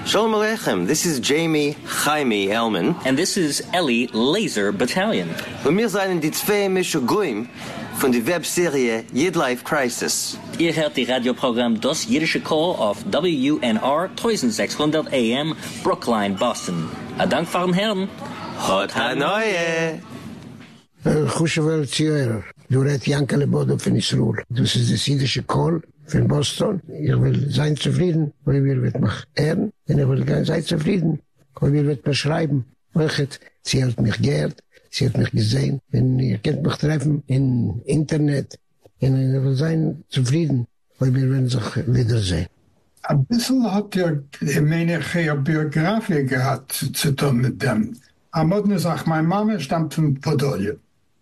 Shalom Aleichem, this is Jamie Chaimi Elman. And this is Ellie Laser Battalion. Und wir seien die zwei Mischuguim von der Webserie Yidlife Crisis. Ihr hört die Radioprogramm Das Jiddische Chor auf WNR 1600 AM, Brookline, Boston. A Dank für den Herrn. Hot Hanoye! Chushevel Zioer, du redest Yankele Bodo von Israel. Das ist das Jiddische Chor von Boston. Ich will sein zufrieden, weil wir wird mich ehren. Und ich will sein zufrieden, weil wir wird beschreiben. Sie hat mich geehrt, sie hat mich gesehen. Und ihr könnt mich treffen im Internet. Und ich will sein zufrieden, weil wir werden sich wiedersehen. Ein bisschen hat meine Biografie gehabt zu tun mit dem. Am Morgen sagt, meine Mama stammt von Podolje.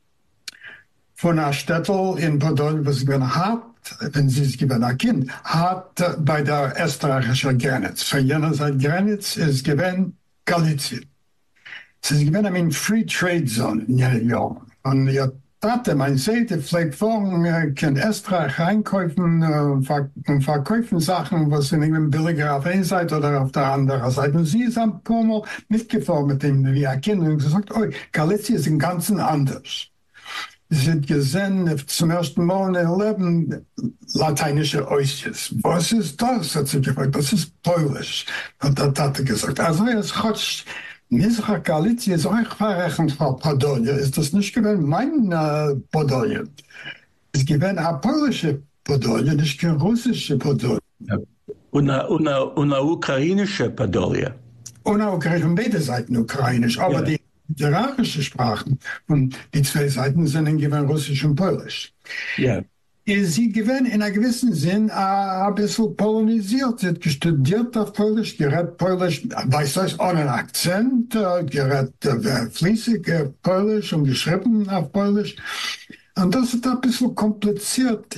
Von einer Städtel in Podolje, was sie hat, wenn sie es gewesen ein Kind, hat bei der österreichischen Grenze. Von jener Seite Grenze ist gewesen Galizien. Es ist gewesen eine Free Trade Zone in jener Jahren. Und ihr Tate, mein Seite, vielleicht vorhin kann Österreich einkaufen und verkaufen Sachen, was sind irgendwie billiger auf einer Seite oder auf der anderen Seite. Und sie ist ein paar Mal mitgefahren mit dem wie ein Kind und gesagt, oh, Galizien ist im Ganzen anders. Sie hat gesehen, zum ersten Mal in ihrem Leben lateinische Oisters. Was ist das? Hat sie gefragt. Das ist Polisch. Und der Tate gesagt. Also, es hat Misra Galizien ist euch verrechnet von Podolje. Ist das nicht gewesen mein Podolje? Es gewesen eine polnische Podolje, nicht keine russische Podolje. Ja. Und eine ukrainische Podolje. Und eine ukrainische, und beide Seiten ukrainisch. Aber die literarische Sprachen und die zwei Seiten sind in gewesen Russisch und Polisch. Ja. Sie gewesen in einem gewissen Sinn ein bisschen polonisiert. Sie hat studiert auf Polisch, gerät Polisch, weiß ich, ohne Akzent, gerät fließig Polisch und geschrieben auf Polisch. Und das hat ein bisschen kompliziert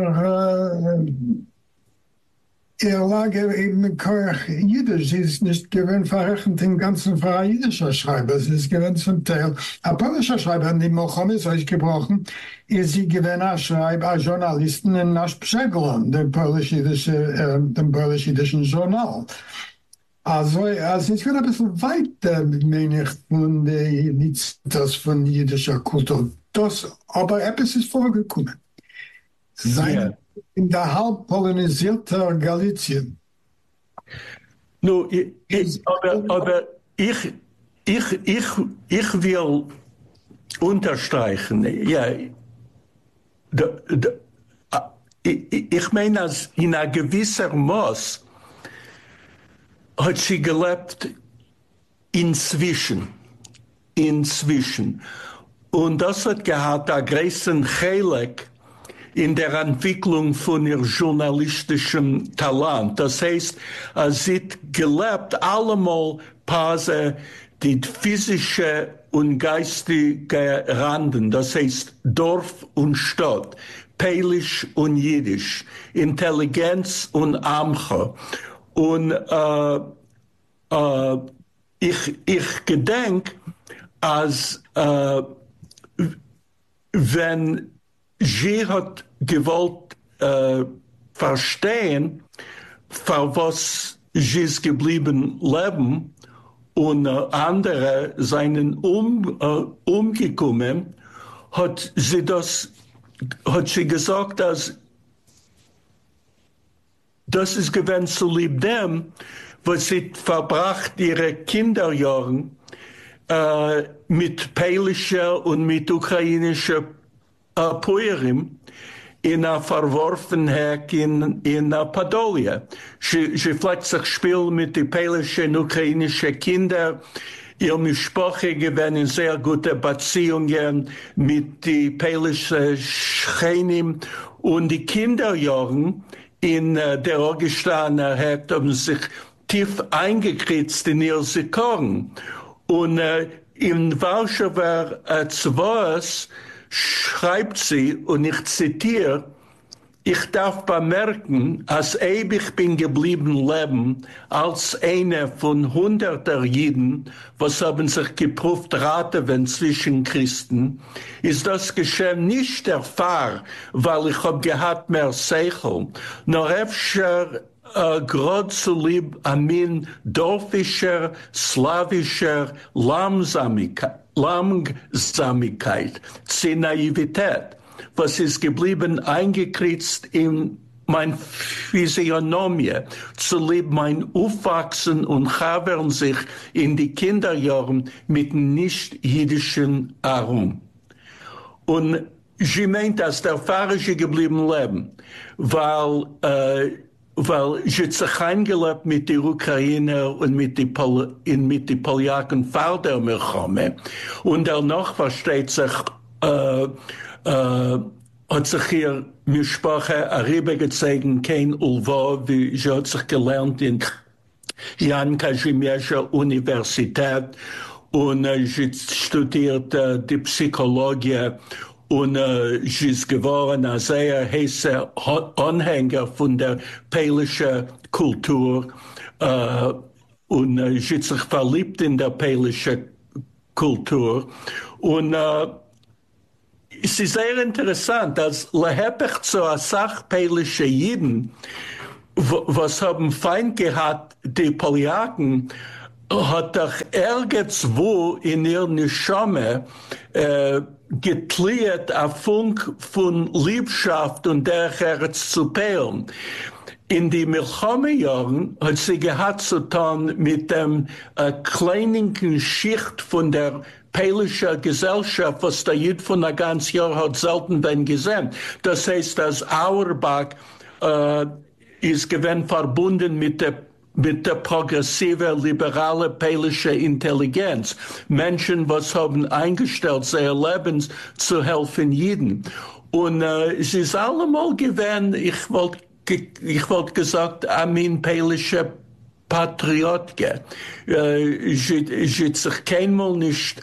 ihr Lage eben Jiddisch. Sie ist nicht gewöhnt verrechnet im ganzen für ein jiddischer Schreiber. Sie ist gewöhnt zum Teil ein polnischer Schreiber, die Mohammed ist euch gebrochen. Ist sie gewöhnt ein Schreiber, ein Journalisten in Nasz Przegląd, dem polisch-jiddischen Journal. Also es ist wieder ein bisschen weiter, meine ich, von das von jiddischer Kultur. Das, aber etwas ist vorgekommen. In der halb polonisierten Galizien. No, aber ich will unterstreichen, ja, ich meine, dass in einer gewissen Maß hat sie gelebt inzwischen. Und das hat gehabt, der größten Heilig in der Entwicklung von ihr journalistischem Talent. Das heißt, sie hat gelebt allemal Pause die physische und geistige Randen, das heißt Dorf und Stadt, Polisch und Jiddisch, Intelligenz und Amche. Und ich gedenke, als wenn sie hat gewollt verstehen, für was sie ist geblieben leben und andere seinen umgekommen, hat sie gesagt, dass das ist gewesen zu lieb dem, was sie verbracht ihre Kinderjahren mit polischer und mit ukrainischer Poerim in einer Verworfenheit in Podolje. Sie vielleicht sich spielt mit den polischen und ukrainischen Kindern. Ihre Mischproche gewinnen sehr gute Beziehungen mit den polischen Schreinim und die Kinderjahren in der Augustiner haben sich tief eingekritzt in ihr Korn. Und in Warschauer 2 schreibt sie, und ich zitiere, ich darf bemerken, als ewig bin geblieben leben, als eine von hunderter Jiden, was haben sich geprüft raten zwischen Christen, ist das Geschehen nicht der Fall, weil ich hab gehabt mehr Seichel, nur öfter gerade zu lieb amin dorfischer, slawischer Lahmsamkeit, zur Naivität, was ist geblieben eingekritzt in mein Physiognomie, zu lieb mein Aufwachsen und Havern sich in die Kinderjahren mit nicht-jüdischen Arum. Und ich meinte, dass der Pfarrer geblieben leben, weil ich sich eingelebt mit den Ukrainer und mit den Poljaken vor der Milchome. Und danach versteht sich, hat sich hier Mischpache herübergezogen, kein Ulva, wie ich hat sich gelernt in Jan Kazimierza Universität und studiert die Psychologie und sie ist geworden als sehr heißer Anhänger von der polnischen Kultur und sie hat sich verliebt in der polnische Kultur und es ist sehr interessant, als lehepech zu einer Sache polnische Jiden, was haben Feind gehabt, die Poljaken, hat doch irgendwo in ihren Neshame getliert a Funk von Liebschaft und der Herz zu peilen. In die Milchome-Jahren hat sie gehabt zu tun mit dem kleinen Schicht von der polnischer Gesellschaft, was der Jid von der ganzen Jahr hat selten wenn gesehen. Das heißt, dass Auerbach ist gewinn verbunden mit der progressive, liberale polnische Intelligenz. Menschen, was haben eingestellt, sehr Lebens zu helfen Jiden. Und es ist allemal gewinn, ich wollte gesagt, Amin polnische Patriotke. Ich sich keinmal nicht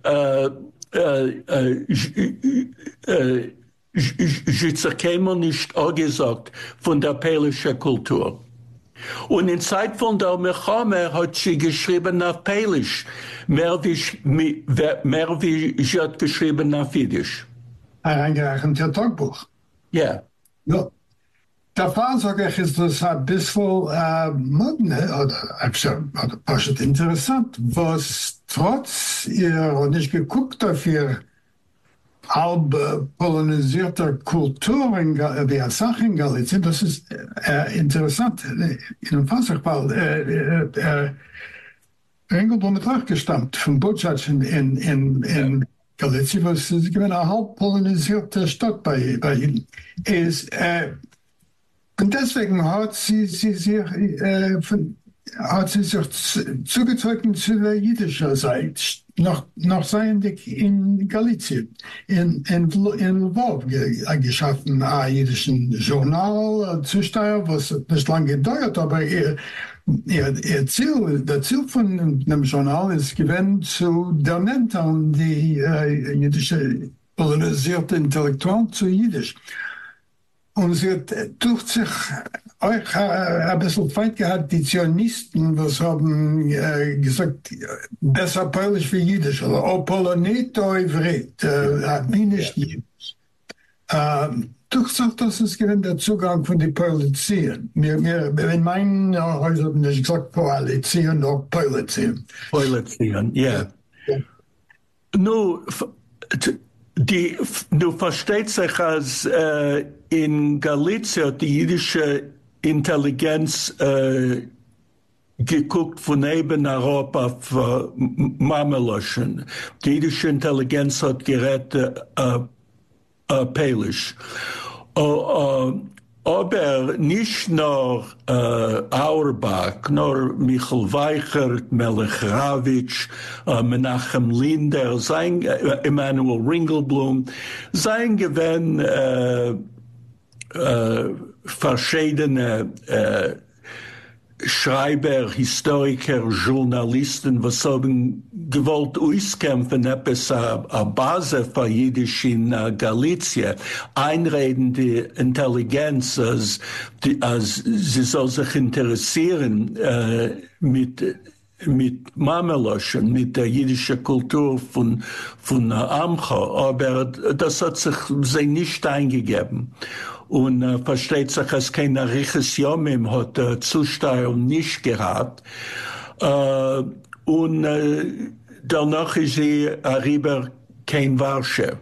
sich keinmal nicht angesagt von der polnischen Kultur. Und in Zeit von der Milchome hat sie geschrieben auf Polisch, mehr wie sie hat geschrieben auf Jiddisch. Eingereicht ihr Tagebuch. Ja. Ja. Der Fall, sage ich, ist das ein bisschen modern oder fast interessant, was trotz ihr nicht geguckt dafür, halb polonisierter Kultur wie eine Sache in Galizien, das ist interessant. In dem Fall, Engelblum hat auch gestammt von Butschatsch in Galizien, was eine halb polonisierte Stadt bei ihnen ist. Und deswegen hat sie sich zugezogen zu der jüdischen Seite, noch seien in Galizien, in Lwów geschaffen, ein jüdischen Journal, Zusteuer, was nicht lange gedauert, aber ihr Ziel, der Ziel von dem Journal ist gewesen, zu der Nenntern die jüdische polonisierte Intellektuellen zu Jiddisch. Und sie hat durch sich auch ein bisschen Feind gehabt, die Zionisten, was haben gesagt, besser Polisch wie Jiddisch, oder auch Poloneto Ivrit, nicht Jiddisch. Durch sich, das ist gewesen der Zugang von den Polizien. In meinen Häusern haben nicht gesagt Koalition, auch Polizien. Polizien, ja. Nun, du versteht sich als in Galizien die jüdische Intelligenz geguckt von neben Europa auf Mameloschen. Die jüdische Intelligenz hat geredet Polisch. Aber nicht nur Auerbach, nur Michael Weichert, Melech Ravitch, Menachem Linder, Emanuel Ringelblum, sein gewinn verschiedene Schreiber, Historiker, Journalisten, was haben gewollt auskämpfen, etwas a Base für Jiddisch in Galizien, einredende Intelligenz, als sie soll sich interessieren mit Mameloschen, mit der jiddischen Kultur von Amcha, aber das hat sich sie nicht eingegeben. und versteht sich als kein Regisseur hat Zustellung nicht gehabt. Und danach ist sie rüber kein Warsche.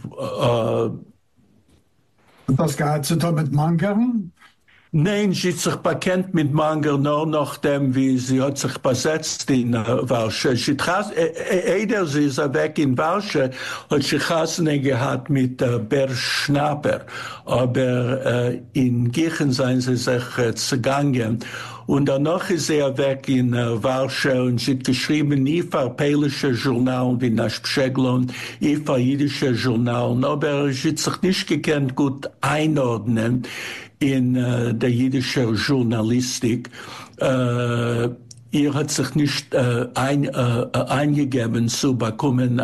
Was gehabt zu tun mit Mangern? Nein, sie hat sich bekannt mit Manger nur nachdem, wie sie hat sich besetzt in Warsche. Sie ist weg in Warsche, hat sie Chassene gehabt mit Ber Schnapper, aber in Giechen sind sie sich zugangen. Und danach ist weg in Warsche und sie hat geschrieben, ich für pälische Journal wie Naschpscheglon, ich für jüdische Journal, aber sie hat sich nicht gekannt gut einordnen in der jüdischen Journalistik. Ihr hat sich nicht eingegeben zu bekommen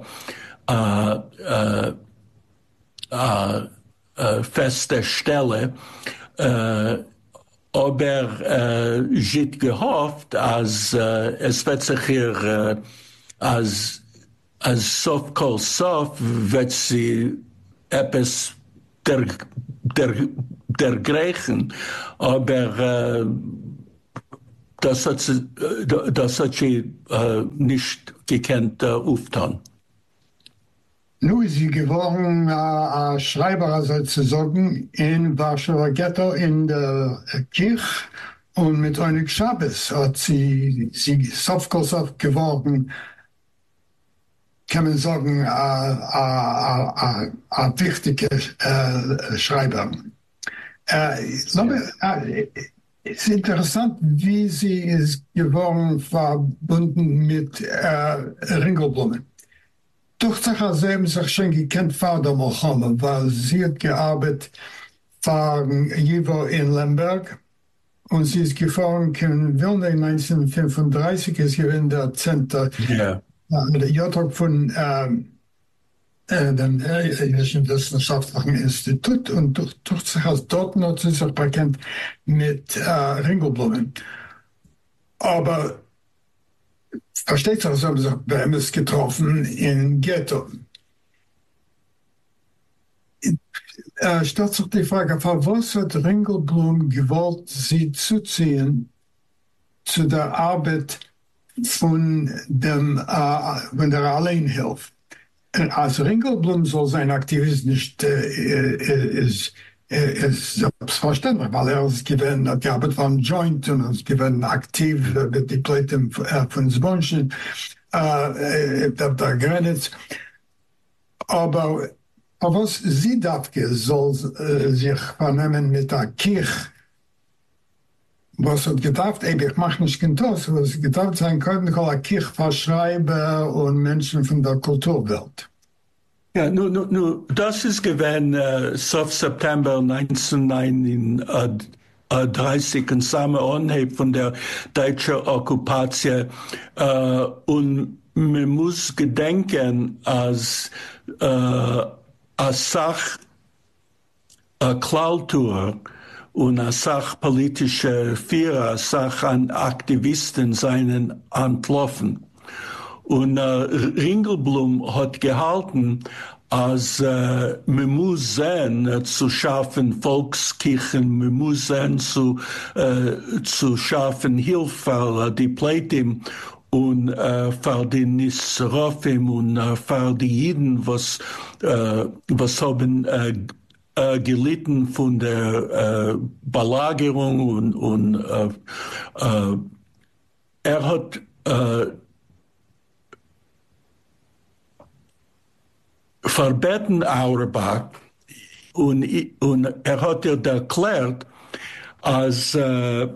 feste Stelle. Aber sie hat gehofft, als es wird sich hier als Sof Kol Sof wird sie etwas der Griechen, aber das hat sie nicht gekannt aufgetan. Nun ist sie geworden Schreiber sozusagen in Warschauer Ghetto in der Kirche und mit Onik Schabes hat sie Sofkosov geworden, kann man sagen, ein wichtiger Schreiber. Ich glaube, es ist interessant, wie sie ist geworden, verbunden mit Ringelblumen. Doch sie sich schon gekannt, Vater Mohammed, weil sie hat gearbeitet für Jivo in Lemberg und sie ist gefahren in Wilna 1935, ist hier in der Center. Yeah. Der Jahrtag von dem Wissenschaftlichen Institut und durch sich als dort hat sie sich bekannt mit Ringelblumen. Aber versteht sich, sie haben sich bei MS getroffen in Ghetto. Stellt sich die Frage, was hat Ringelblum gewollt, sie zuziehen zu der Arbeit von der Alleinhilfe? Als Ringelblum soll sein Aktivist nicht ist selbstverständlich, weil ist gewesen, die Arbeit von Joint und ist gewesen aktiv mit die Leute von Sponschen der Grenze. Aber was sie dafür soll sich vernehmen mit der Kirche, was hat gedacht, ich mache nicht das, was gedacht sein könnte, die Kirche verschreiben und Menschen von der Kulturwelt. Ja, das ist gewesen seit September 1939 und samme Anheb von der deutschen Okkupation. Und man muss gedenken, als Sach Kultur und als politische Führer, an Aktivisten seien entlaufen. Und Ringelblum hat gehalten, als man muss sein, zu schaffen Volkskirchen, man muss sein, zu schaffen Hilfe, die Pleitim und für die Nisrofim und für die Jiden, was haben gelitten von der Belagerung und er hat verbeten Auerbach und er hat erklärt, als er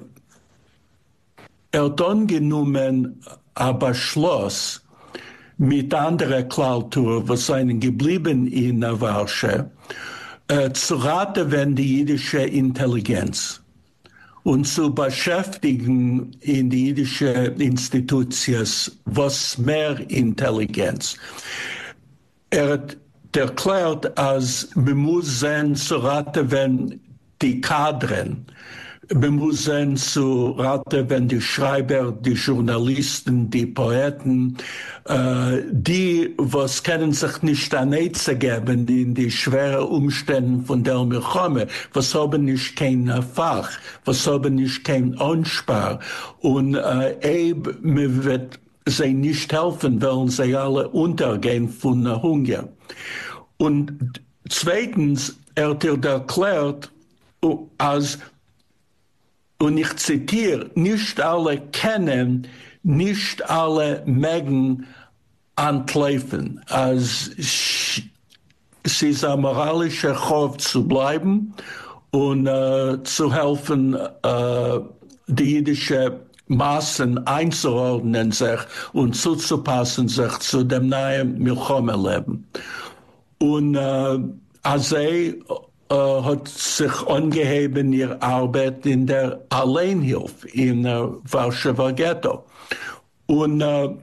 dann genommen aber Schloss mit anderer Kultur, was seien geblieben in Warsche, zu raten, wenn die jüdische Intelligenz und zu beschäftigen in die jüdische Institutions, was mehr Intelligenz. Er hat erklärt, als man muss sein zu raten, wenn die Kadren wir müssen zu raten, wenn die Schreiber, die Journalisten, die Poeten, die, was können sich nicht anzugeben in die schweren Umstände von der wir kommen, was haben nicht kein Fach, was haben nicht kein Anspar. Und mir wird sie nicht helfen, weil sie alle untergehen von Hunger. Und zweitens, hat erklärt, als, und ich zitiere, nicht alle kennen, nicht alle mögen antleifen. Als es ist ein moralischer Kauf zu bleiben und zu helfen, die jüdische Massen einzuordnen sich und zuzupassen sich zu dem neuen Milchome-Leben. Und Azei hat sich angeheben ihre Arbeit in der Alleinhilfe in Warschauer Ghetto. Und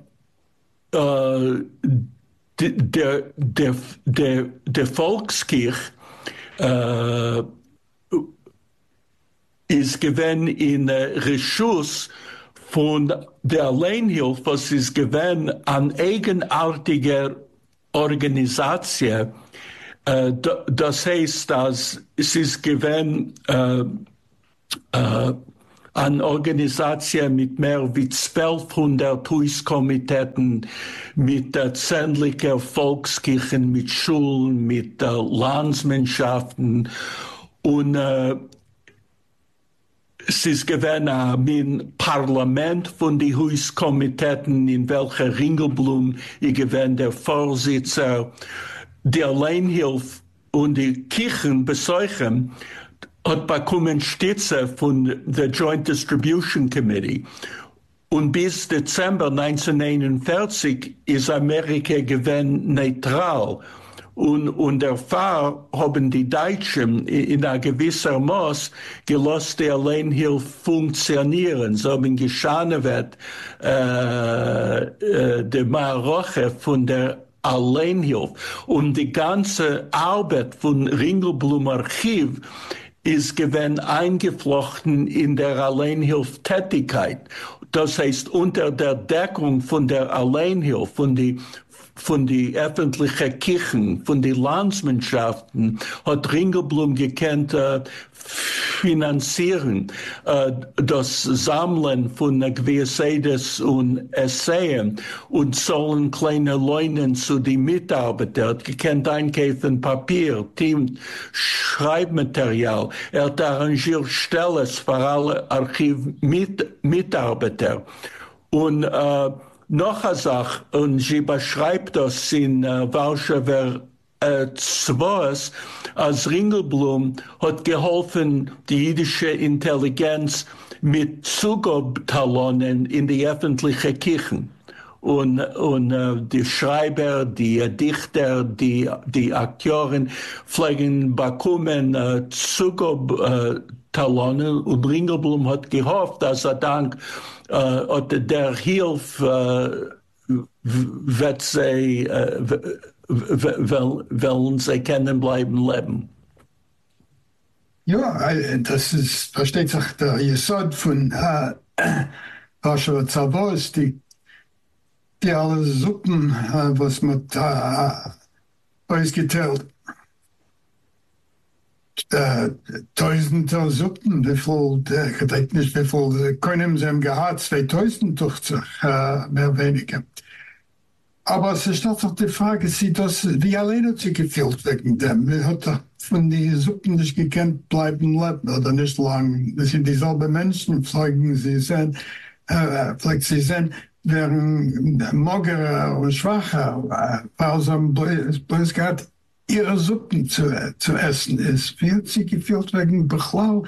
der Volkskirche ist gewesen in Reschuss von der Alleinhilfe, was ist gewesen an eigenartiger Organisation. Das heißt, dass es ist gewesen eine Organisation mit mehr wie 1200 Huiskomiteten, mit zähnlichen Volkskirchen, mit Schulen, mit Landsmannschaften und es ist gewesen ein Parlament von den Huiskomiteten, in welcher Ringelblum ich gewesen der Vorsitzer. Die Alleinhilfe und die Kirchen besuchen hat bekommen Stütze von der Joint Distribution Committee. Und bis Dezember 1941 ist Amerika gewesen neutral. Und der Fall haben die Deutschen in einer gewissen Maß gelassen, die Alleinhilfe funktionieren. So haben geschaut wird, die Maroche von der Alleinhilfe. Und die ganze Arbeit von Ringelblum Archiv ist gewesen eingeflochten in der Alleinhilfe-Tätigkeit. Das heißt, unter der Deckung von der Alleinhilfe, von die öffentlichen Kirchen, von den Landsmannschaften, hat Ringelblum gekannt, finanzieren, das Sammeln von Gewisseides und Essayen und sollen kleine Leunen zu den Mitarbeitern, gekannt einkaufen Papier, Team, Schreibmaterial, hat arrangiert Stellen für alle Archivmitarbeiter. Und noch eine Sache, und sie beschreibt das in Warschauer Zweies, als Ringelblum hat geholfen, die jüdische Intelligenz mit Zugabtalonen in die öffentlichen Kirchen. Und die Schreiber, die Dichter, die Akteure pflegen bekommen Zugabtalonen und Ringelblum hat gehofft, dass dank der Hilfe wird sie wollen sie können bleiben leben. Ja, das ist, versteht sich der Jesod von Warschauer Zavos, die alle Suppen, was man da ausgeteilt. Tausende Suppen, wie viel, ich weiß nicht, wie viel können sie haben gehabt, 2000 durch sich, mehr weniger. Aber es ist doch die Frage, wie allein hat sie gefühlt wegen dem? Wie hat er von den Suppen nicht gekannt bleiben oder nicht lang? Das sind dieselben Menschen, vielleicht sie sind, wären magerer und schwacher, weil sie bloß gehabt, ihre Suppen zu essen ist. Wie hat sie gefühlt wegen Bechlau,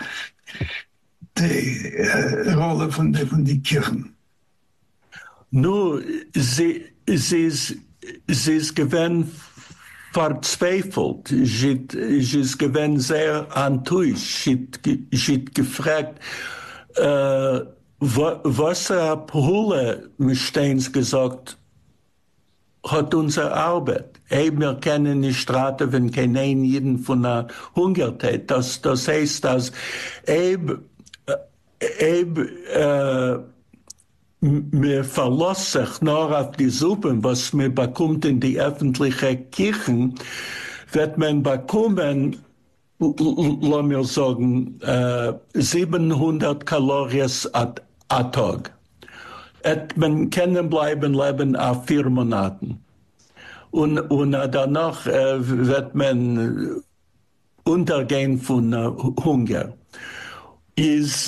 die Rolle von den Kirchen? Nur, sie ist gewesen verzweifelt. Sie ist gewesen sehr enttäuscht. Sie hat gefragt, was Pole Steins gesagt hat unsere Arbeit. Wir können nicht raten, wenn kein jeden von der Hungertät. Das heißt, dass mir verlässt sich nur auf die Suppen, was mir bekommt in die öffentliche Kirchen, wird man bekommen, lass mir sagen, 700 Kalorien a Tag. Man kann bleiben leben auf 4 Monaten. Und danach wird man untergehen von Hunger. Ist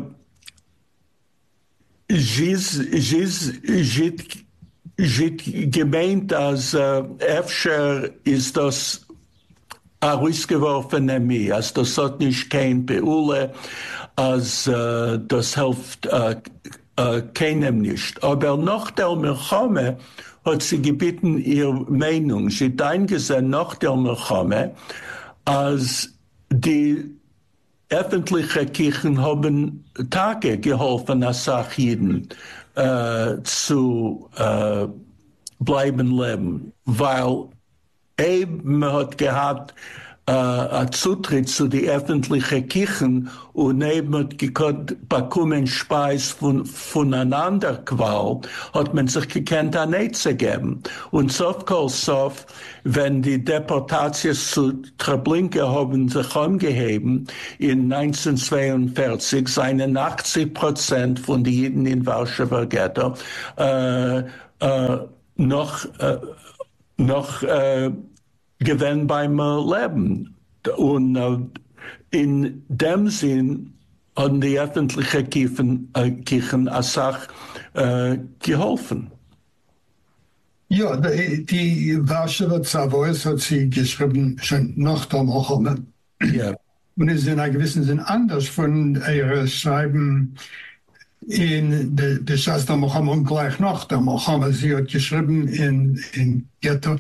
gemeint, als öfter ist das ausgeworfen mir, als das hat nicht kein Beule, als das hilft keinem nicht. Aber nach der Milchame hat sie gebeten ihre Meinung. Sie hat eingesehen nach der Milchame, als die öffentliche Kirchen haben Tage geholfen, als Sachjiden zu bleiben leben, weil man hat gehabt Zutritt zu die öffentlichen Kirchen und hat gekonnt bekommen Speis voneinander Qual, hat man sich gekannt an zu geben. Und sov, wenn die Deportations zu Treblinka haben sich angeheben, in 1942 seien 80% von den Juden in Warschauer Ghetto noch gewinn beim Leben. Und in dem Sinn haben die öffentlichen Kirchen als Sach geholfen. Ja, die Warschauer Savoys hat sie geschrieben, schon nach der Milchame. Ja. Und es ist in einem gewissen Sinn anders von ihrer Schreiben in der Schas der Milchame und gleich nach der Milchame. Sie hat geschrieben in Ghetto,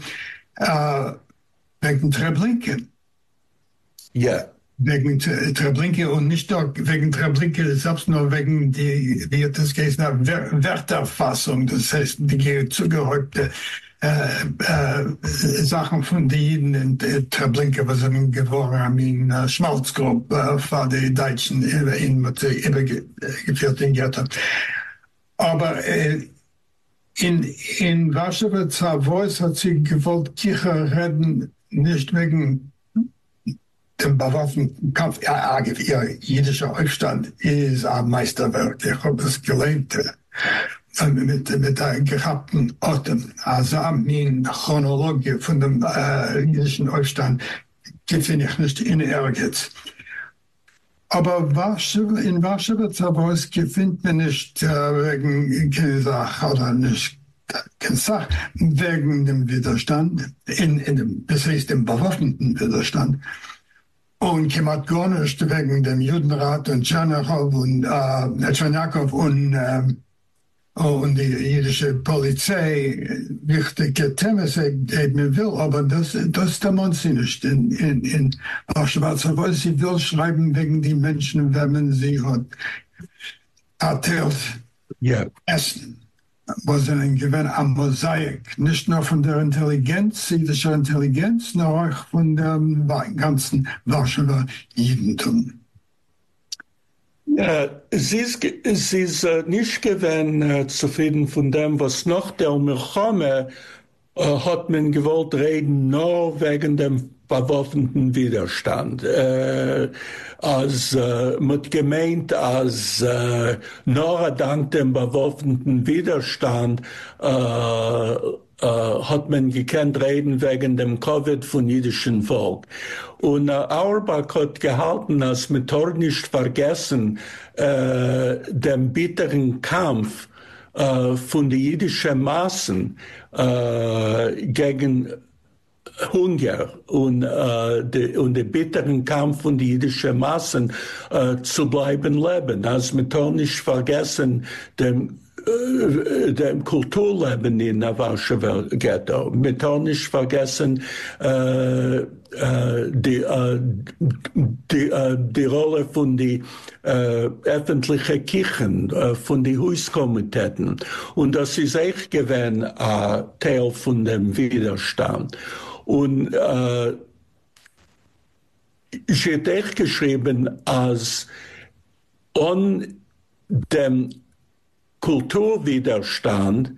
wegen Treblinka. Ja. Wegen Treblinka und nicht nur wegen Treblinka, selbst nur wegen die, wie hat das geheißen, Werterfassung. Das heißt, die zugehörte Sachen von den Juden in Treblinka, was sie geworden haben, in Schmalzgruppe von den Deutschen übergeführt in Ghetto. Aber in Warschauer Savoys hat sie gewollt, Kirche reden, nicht wegen dem bewaffneten Kampf. Ihr jüdischer Aufstand ist ein Meisterwerk. Ich habe es gelernt mit der gehabten Orten. Also in Chronologie von dem jüdischen Aufstand finde ich nicht in Ehrgeiz. Aber in Warschauer Savoys findet man nicht wegen keine Sache oder nicht keine Sache wegen dem Widerstand, das heißt dem bewaffneten Widerstand. Und Kemat gar nicht wegen dem Judenrat und Tschernachow und die jüdische Polizei wichtige Themen eben will, aber das demont sie nicht in Warschauer Savoys. Sie will schreiben wegen die Menschen, wenn man sie hat erzählt, essen. Was ein Gewinn am Mosaik, nicht nur von der Intelligenz, jüdischer Intelligenz, sondern auch von dem ganzen Warschauer Judentum. Sie ist nicht gewinn zufrieden von dem, was nach der Milchame hat man gewollt reden, nur wegen dem bewaffneten Widerstand. Mit gemeint, als nur dank dem bewaffneten Widerstand hat man gekannt reden wegen dem Covid von jüdischen Volk. Und Auerbach hat gehalten, als man dort nicht vergessen, den bitteren Kampf von den jüdischen Massen gegen Hunger und den bitteren Kampf von den jüdischen Massen zu bleiben leben. Also man darf nicht vergessen, dem Kulturleben in der Warschauer Ghetto. Man darf nicht vergessen, die Rolle von den öffentlichen Kirchen, von den Hauskomiteten. Und das ist echt gewesen ein Teil von dem Widerstand. Und ich hätte echt geschrieben, als dem Kulturwiderstand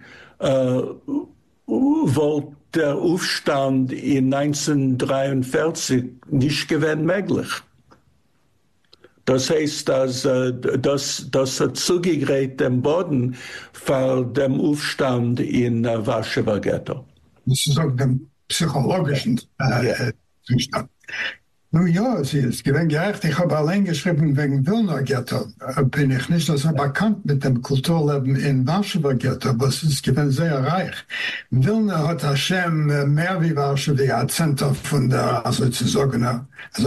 wollte der Aufstand in 1943 nicht gewesen möglich. Das heißt, dass das hat zugegräht dem Boden für den Aufstand in Warschauer Ghetto. Das ist auch der psychologischen Zustand. Nun ja, es ist gewinn gerecht. Ich habe allein geschrieben wegen Wilner Ghetto. Bin ich nicht so bekannt mit dem Kulturleben in Warschauer Ghetto, aber es ist gewinn sehr reich. Wilna hat Hashem mehr wie Warschau, die Akzente von der, also zu sagen,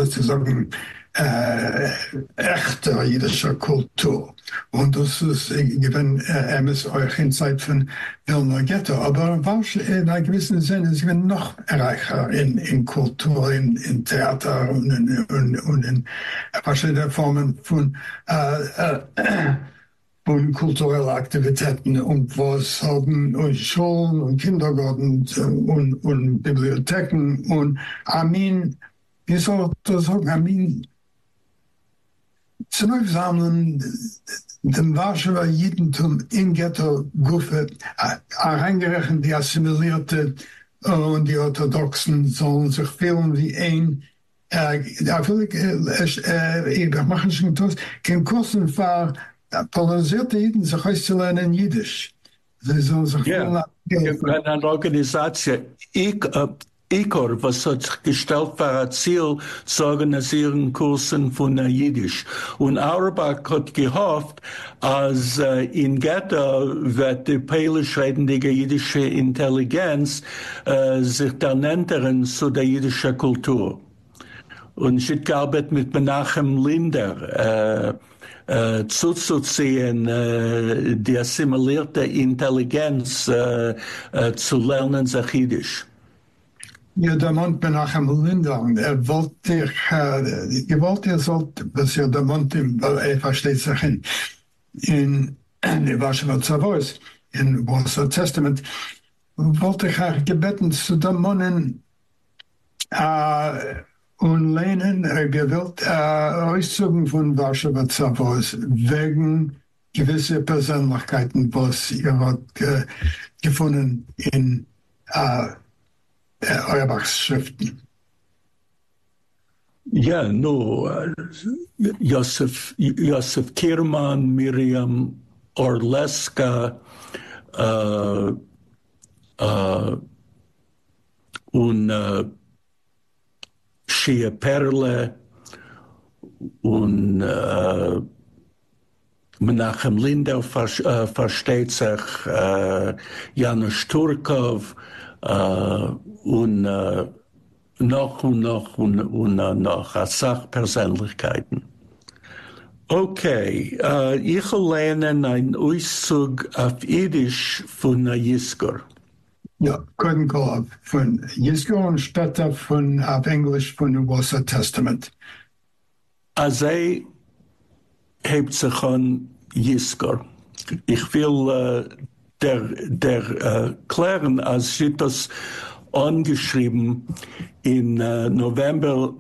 echter jüdischer Kultur. Und das ist, wenn es euch in Zeit von Wilner Ghetto, aber in einem gewissen Sinne ist es noch reicher in Kultur, in Theater und in verschiedene Formen von kulturellen Aktivitäten und was haben Schulen und Kindergärten und Bibliotheken und wie soll ich das sagen, zurücksammeln dem Warschauer Judentum in Ghetto-Gruppe, reingerechnet die Assimilierte und die Orthodoxen sollen sich fühlen wie ein, ich mache schon das, kein Kursen für polarisierte Juden, sich auszulernen Jiddisch. Sie sollen sich fühlen, eine Organisation, ICOR, was hat sich gestellt für ein Ziel zu organisieren Kursen von Jiddisch. Und Auerbach hat gehofft, als in Ghetto wird die polisch redende jüdische Intelligenz sich dann ändern zu der jüdischen Kultur. Und ich habe gearbeitet mit Menachem Linder, zuzuziehen, die assimilierte Intelligenz zu lernen, sich Jiddisch. Ja, der Mond Menachem Linder, wollte, was ja der Mond, versteht sich in Warschauer Zavois, in Warschauer Testament, wollte ich gebeten zu dem Monnen und lehnen, gewillt, Auszugen von Warschauer Zavois, wegen gewisser Persönlichkeiten, was ihr habt gefunden in Auerbachs Schriften. Ja, Josef Kierman, Miriam Orleska und Shia Perle und Menachem Linder versteht sich, Janusz Turkov, und noch als Sachpersönlichkeiten. Okay, ich lerne einen Auszug auf Jiddisch von Yizkor. Ja, können wir von Yizkor und später auf Englisch von dem Warschauer Testament. Also hebt sich an Yizkor. Ich will klären, als sie das angeschrieben in November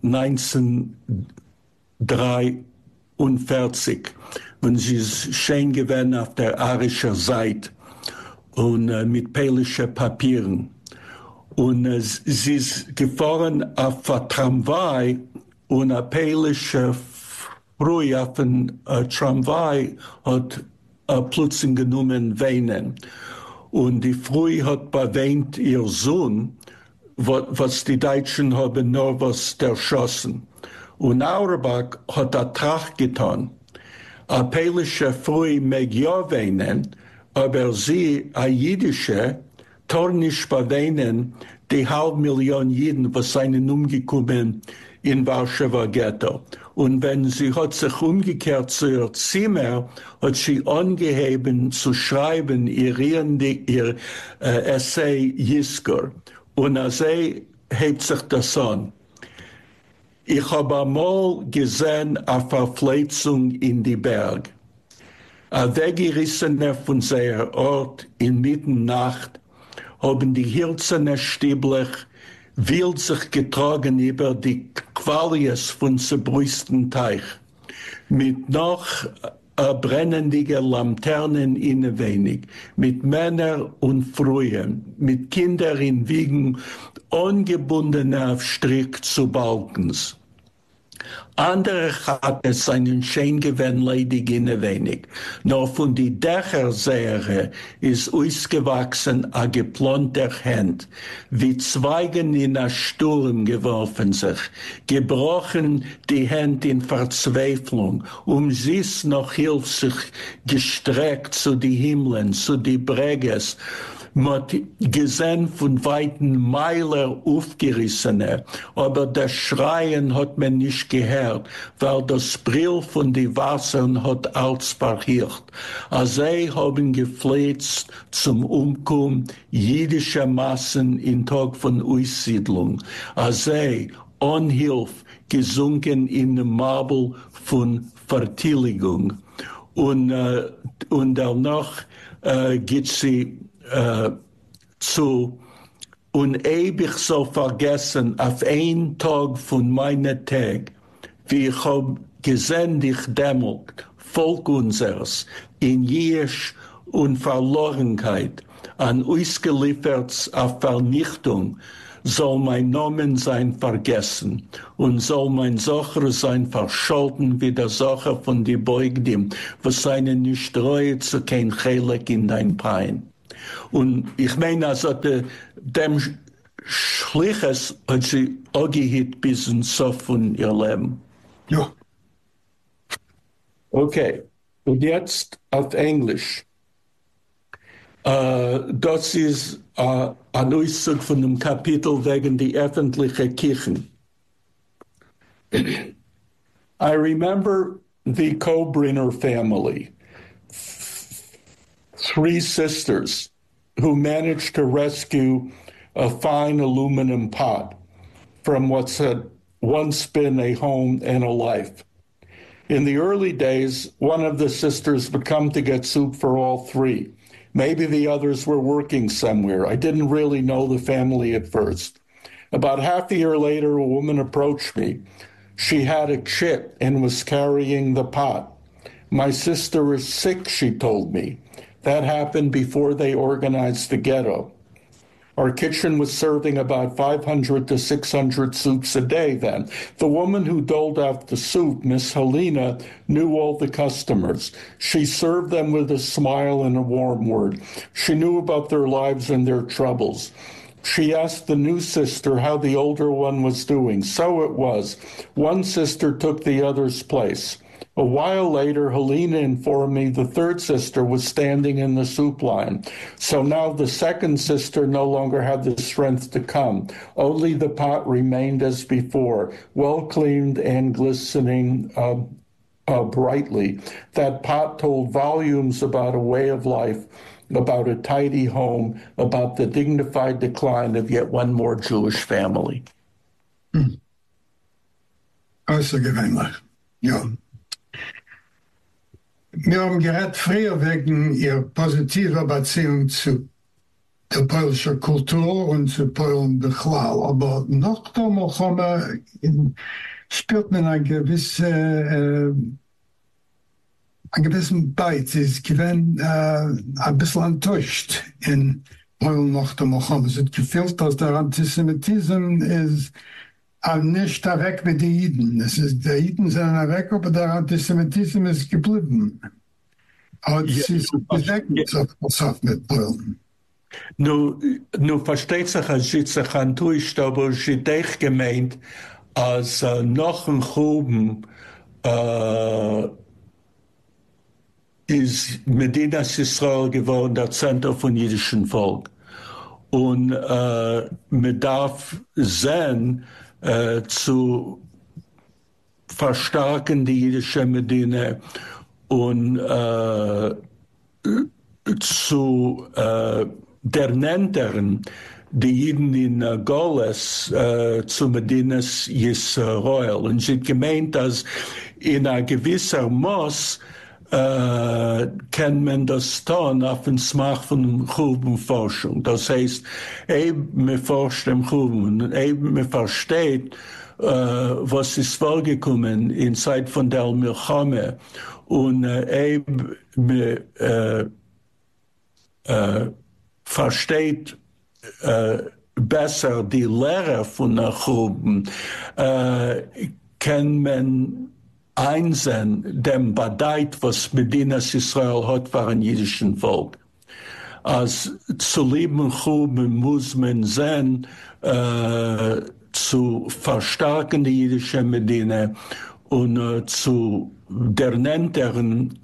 1943, wenn sie schön gewesen auf der arischen Seite und mit polnischen Papieren. Und sie ist gefahren auf ein Tramway und eine polnische Frau auf ein Tramway hat plötzlich genommen weinen. Und die Frau hat beweint ihr Sohn, was die Deutschen haben nur was erschossen. Und Auerbach hat eine Tracht getan. Eine polnische Frau mag ja weinen, aber sie, eine jüdische, kann nicht beweinen, die 500.000 Juden, was seien umgekommen in Warschauer Ghetto. Und wenn sie hat sich umgekehrt zu ihr Zimmer, hat sie angeheben zu schreiben, ihr Essay Yizkor. Und sie hebt sich das an. Ich habe einmal gesehen eine Verfletzung in die Berg. Ein Weggerissener von seiner Ort inmitten Nacht haben die Hirzener Stieblich wild sich getragen über die Qualies von zerbrüsten Teich. Mit noch brennendige Laternen innewenig, mit Männern und Frauen, mit Kindern in Wiegen, ungebunden auf Strick zu Balkens. Andere hat es einen schön gewöhnlich innewenig, nur von die Dächersäre ist ausgewachsen a geplonter Hand, wie Zweigen in a Sturm geworfen sich, gebrochen die Hand in Verzweiflung, sie's noch hilft sich gestreckt zu die Himmeln, zu die Breges, mit gesehen von weiten Meiler aufgerissene, aber das Schreien hat man nicht gehört, weil das Brill von die Wassern hat alles verhört. Als sie haben gefleht zum Umkommen jüdischer Massen in Tag von Aussiedlung. Als sie ohne Hilfe gesunken in den Marbel von Vertilgung. Und danach geht sie zu unewig so vergessen auf ein Tag von meiner Tag, wie ich hab gesehen dich dämmelt, Volk unseres, in Jesch und Verlorenheit, an uns geliefert auf Vernichtung, soll mein Namen sein vergessen und soll mein Sacher sein verscholten wie der Sacher von die Beugdim, was seine nicht treue zu kein Chelik in dein Pein. Und ich meine, also dem Schliches hat sie auch gehit bis zum Sof von ihr Leben. Ja. Okay, und jetzt auf Englisch. Das ist ein Auszug von dem Kapitel wegen die öffentliche Kirchen. I remember the Kobrinner family, 3 sisters who managed to rescue a fine aluminum pot from what's had once been a home and a life. In the early days, one of the sisters would come to get soup for all 3. Maybe the others were working somewhere. I didn't really know the family at first. About half a year later, a woman approached me. She had a chit and was carrying the pot. My sister is sick, she told me. That happened before they organized the ghetto. Our kitchen was serving about 500 to 600 soups a day then. The woman who doled out the soup, Miss Helena, knew all the customers. She served them with a smile and a warm word. She knew about their lives and their troubles. She asked the new sister how the older one was doing. So it was. One sister took the other's place. A while later, Helena informed me the third sister was standing in the soup line. So now the second sister no longer had the strength to come. Only the pot remained as before, well cleaned and glistening brightly. That pot told volumes about a way of life, about a tidy home, about the dignified decline of yet one more Jewish family. Außergewöhnlich, ja. Wir haben gerade früher wegen ihrer positiven Beziehung zu der polnischen Kultur und zu Polen bechlall. Aber noch einmal spürt man einen gewissen Beiz. Es gewinnt ein bisschen enttäuscht in Polen noch einmal. Es hat gefühlt, dass der Antisemitismus ist nicht weg mit den Jiden. Die Jiden sind weg, aber der Antisemitismus ist geblieben. Und es ist weg mit Polen. Nu versteht sich, als sie sich enttäuscht, aber sie hat gemeint, als noch ein Gruben ist Medinas Israel geworden, der Zentrum von jüdischen Volk. Und man darf sehen, zu verstärken die jüdische Medina und zu der Nentern die Jiden in Goles zu Medinas Yisrael. Und sie hat gemeint, dass in einer gewisser Maß kann man das tun auf den Smach von Grubenforschung. Das heißt, eben man forscht im Gruben und eben man versteht, was ist vorgekommen in Zeit von der Milchame und eben man versteht besser die Lehre von der Gruben, kann man einsehen dem Badeit, was Medinas Israel hat für ein jüdischen Volk. Als zu lieben Gruben muss man sehen, zu verstärken die jüdische Medina und zu der nennteren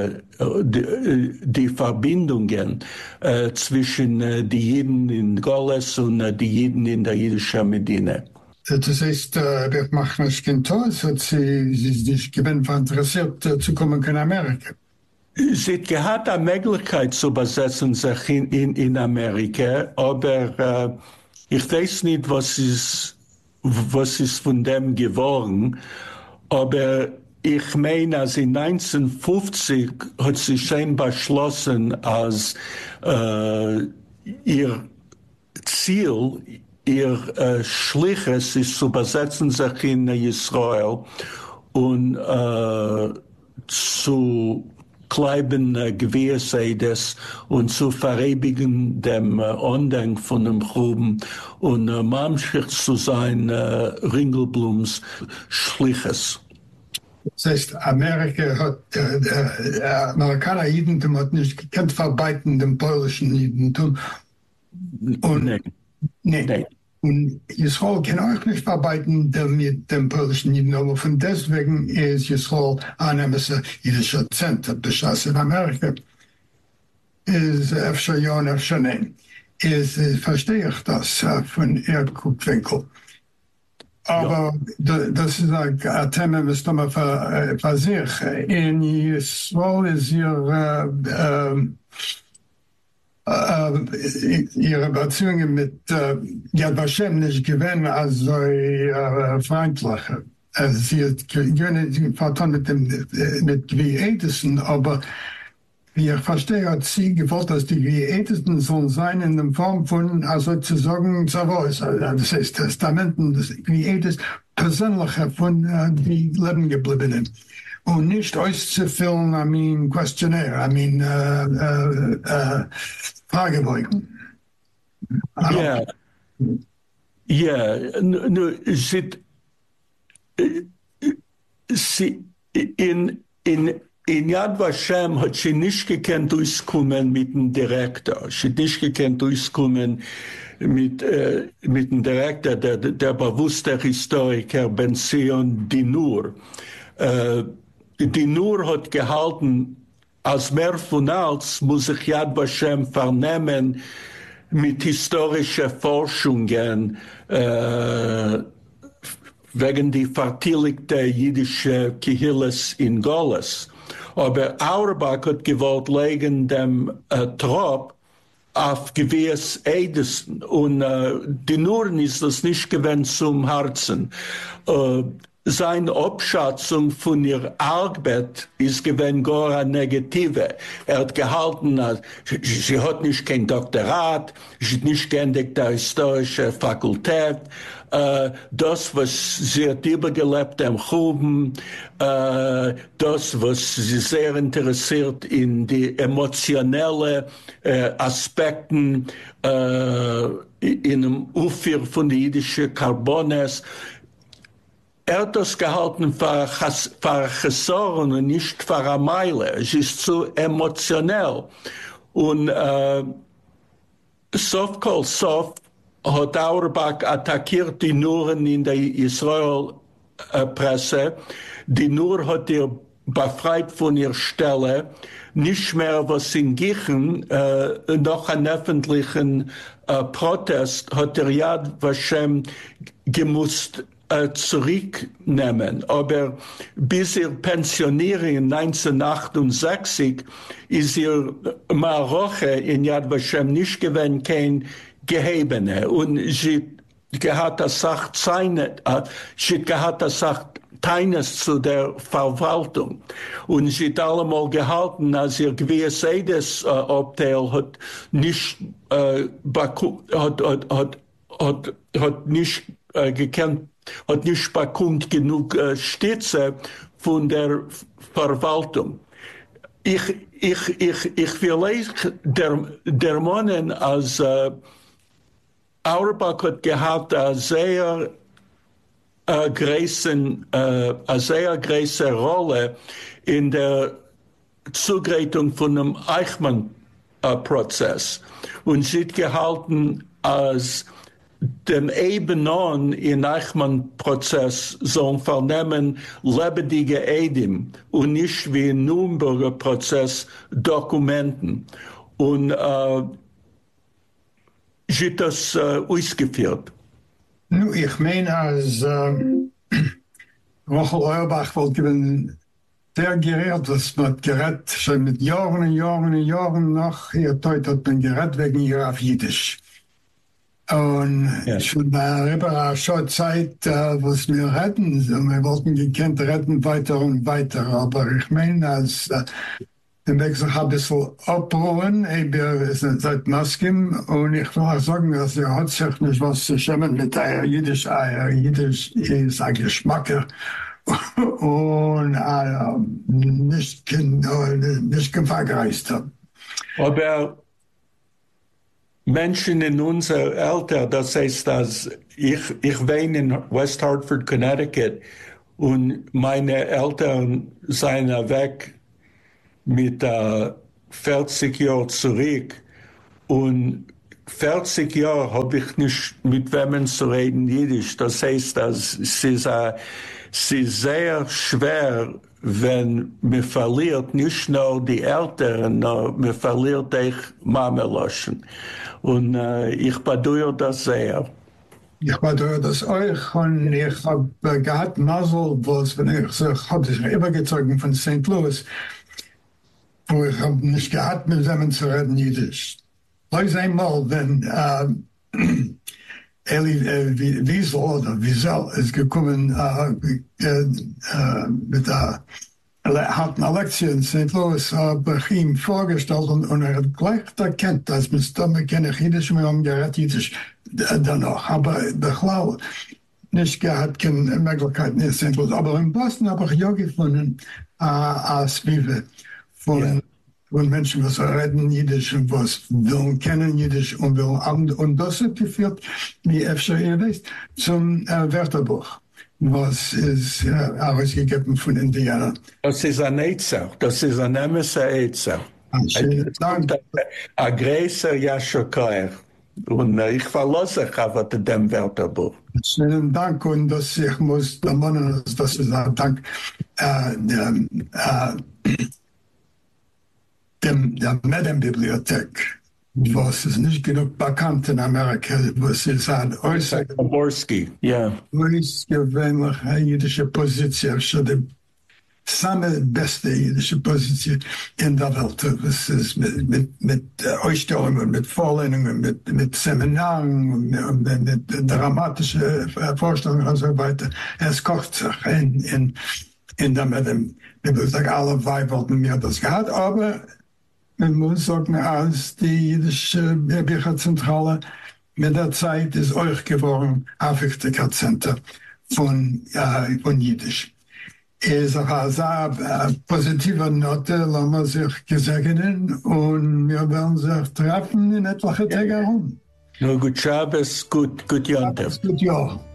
die Verbindungen zwischen die Juden in Goles und die Juden in der jüdischen Medina. Das heißt, wir machen es kein Tor, hat sie sich interessiert zu kommen in Amerika. Sie hat eine Möglichkeit zu besetzen sich in Amerika, aber ich weiß nicht, was ist von dem geworden. Aber ich meine, als in 1950 hat sie schon beschlossen, als ihr Ziel, ihr Schliches ist zu besetzen sich in Israel und zu bleiben Gewissheit und zu verewigen dem Andenken von dem Gruben und manchmal zu sein Ringelblums Schliches. Das heißt, Amerika hat, Amerikaner Judentum hat nicht gekannt verbeiten dem polnischen Judentum. Und, nee. Und Israel kann auch nicht verbeiten mit dem polnischen Judentum, aber von deswegen ist Israel ein jüdischer Zentrum. Das in Amerika ist öfter ja und öfter nein. Verstehe ich das von Ihrem Guckwinkel. Aber das ist ein Thema, was man für sich. In Israel ist ihre Beziehungen mit Yad Vashem nicht gewesen, also freundliche. Sie hat vertan mit Ältesten, aber wie ich verstehe, hat sie gewollt, dass die Ältesten sollen sein in der Form von, also zu sagen, das heißt Testamenten, das Ältesten persönliche von die Leben gebliebenen. Und nicht auszufüllen, Questionnaire, Fragebögen. Ja, nur sie in Yad Vashem hat sie nicht gekannt durchkommen mit dem Direktor. Sie hat nicht gekannt durchkommen mit dem Direktor, der bewusste Historiker Ben-Zion Dinur. Dinur hat gehalten, als mehr von als muss sich Yad Vashem vernehmen mit historischen Forschungen wegen die vertilgte jüdische Kehilles in Goles. Aber Auerbach hat gewollt legen dem Trop auf gewiss Ältesten und Dinur ist das nicht gewinnt zum Herzen. Seine Abschätzung von ihr Arbeit ist gewesen gar eine negative. Hat gehalten, sie hat nicht kein Doktorat, sie hat nicht geendigt der historische Fakultät. Das, was sie hat übergelebt am Gruben, das, was sie sehr interessiert in die emotionellen Aspekten in dem Ufer von den jüdischen Karbones. Hat das gehalten für Chesoren und nicht für eine Meile. Es ist zu emotionell. Und Sof kol Sof hat Auerbach attackiert die Nuren in der Israel-Presse. Die Nur hat ihr befreit von ihrer Stelle. Nicht mehr was in Gichen, noch einen öffentlichen Protest hat der Yad Vashem gemusst zurücknehmen. Aber bis ihr Pensionierung 1968 ist ihr Maroche in Yad Vashem nicht gewesen, kein Gehebene. Und sie gehat das Sache Teines zu der Verwaltung. Und sie hat allemal gehalten, als ihr gewiss jedes Abteil hat nicht gekannt, hat nicht bekommen genug Stütze von der Verwaltung. Ich vielleicht der Mann als Auerbach hat gehabt eine sehr große Rolle in der Zugreitung von dem Eichmann-Prozess. Und sie hat gehalten, als dem Ebenon in Eichmann-Prozess sollen vernehmen lebendige Edim und nicht wie im Nürnberger Prozess Dokumenten. Und sie hat das ausgeführt. Nu, ich meine, als Rochel Auerbach wollte gewinnen, der gerät, das wird gerät, schon mit Jahren und Jahren und Jahren noch, hier heute hat man gerät wegen ihr auf Jiddisch. Und schon darüber schon Zeit, was wir retten. Wir wollten gekannt retten weiter und weiter. Aber ich meine, als den Wechsel habe ich so abruhen, seit Maskim. Und ich will auch sagen, dass hat sich nicht was zu schämen mit der Jiddisch. Jiddisch ist ein Geschmacker. Und nicht vergeist haben. Aber Menschen in unser Alter, das heißt, dass ich wohne in West Hartford, Connecticut, und meine Eltern seien weg mit 40 Jahren zurück. Und 40 Jahre habe ich nicht mit wem zu reden Jiddisch. Das heißt, dass es ist sehr schwer, wenn man verliert nicht nur die Eltern, sondern man verliert auch Mameloschen. Und ich bedauere das sehr. Ich bedauere das euch und ich habe gehabt Masel, wenn ich habe sich übergezogen von St. Louis, wo ich habe nicht gehabt, mit dem zu reden Jiddisch. Leute einmal, wenn Elie Wiesel oder Wiesel ist gekommen mit der hat eine Lektion in St. Louis, habe ich ihm vorgestellt und hat gleich erkannt, dass wir Stimme kennen Jiddisch und wir haben geredet Jiddisch danach. Aber ich glaube, nicht gehabt, keine Möglichkeit in St. Louis. Aber in Boston habe ich ja gefunden, als Vive von Menschen, was reden Jiddisch und was wollen kennen Jiddisch und wollen haben. Und das hat geführt, wie öfter ihr wisst, zum Wörterbuch, was ist herausgegeben von Indiana. Das ist ein Eizer, das ist ein Emerson Eizer. Ein größer Jaschokair. Und ich verlasse mich auf dem Wörterbuch. Schönen Dank und dass ich muss ermahnen, das ist ein Dank der Medienbibliothek, was ist nicht genug bekannt in Amerika, was ist ein äußerst gewöhnlich jüdische Position, schon die beste jüdische Position in der Welt. Das ist mit Ausstellungen, mit Vorlesungen, mit Seminaren, mit dramatischen Vorstellungen und so weiter. Es kocht sich in der Medienbibliothek. Alle wollten mir das gehabt, aber man muss sagen, als die jüdische Bücherzentrale mit der Zeit ist euch geworden, Aufrichtigkeitszentrum von Jiddisch. Es ist eine sehr positive Note, lassen wir sich gesegnen und wir werden sich treffen in etliche Tage herum. Nur gut Schabes, gut Jontef. Gut Jahr.